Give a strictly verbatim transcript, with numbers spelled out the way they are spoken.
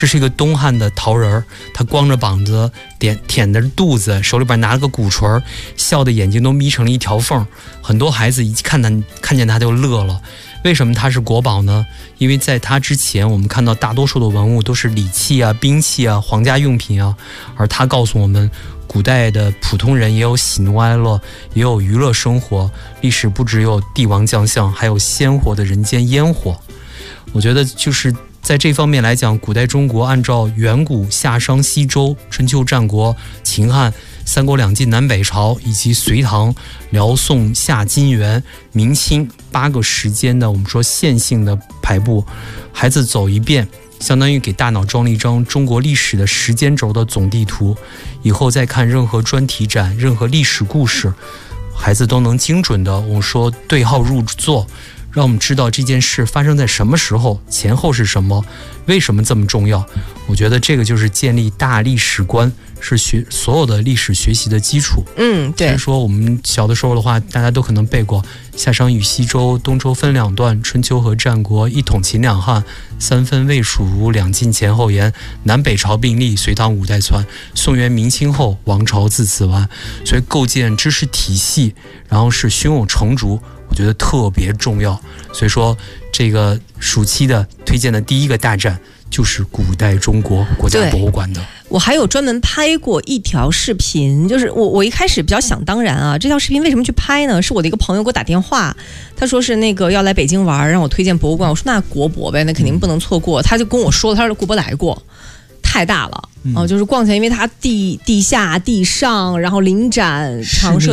这是一个东汉的陶人，他光着膀子，点舔着肚子，手里边拿了个鼓槌，笑的眼睛都眯成了一条缝。很多孩子一看他看见他就乐了。为什么他是国宝呢？因为在他之前，我们看到大多数的文物都是礼器啊、兵器啊、皇家用品啊，而他告诉我们，古代的普通人也有喜怒哀乐，也有娱乐生活。历史不只有帝王将相，还有鲜活的人间烟火。我觉得就是在这方面来讲，古代中国按照远古、夏商、西周、春秋战国、秦汉、三国两晋南北朝以及隋唐、辽宋、夏金元、明清八个时间的我们说线性的排布，孩子走一遍，相当于给大脑装了一张中国历史的时间轴的总地图。以后再看任何专题展、任何历史故事，孩子都能精准的我们说对号入座，让我们知道这件事发生在什么时候，前后是什么，为什么这么重要。我觉得这个就是建立大历史观，是学所有的历史学习的基础。 嗯，对。 所以说我们小的时候的话，大家都可能背过夏商与西周，东周分两段，春秋和战国，一统秦两汉，三分魏蜀吴，两晋前后延，南北朝并立，隋唐五代传，宋元明清后，王朝自此完。所以构建知识体系，然后是胸有成竹，我觉得特别重要。所以说这个暑期的推荐的第一个大展就是古代中国国家博物馆的。 我还有专门拍过一条视频，就是我我一开始比较想当然啊，这条视频为什么去拍呢？是我的一个朋友给我打电话，他说是那个要来北京玩，让我推荐博物馆。我说那国博呗，那肯定不能错过。他就跟我说，他说国博来过，太大了。哦、呃，就是逛起来，因为它地地下、地上，然后临展、常设。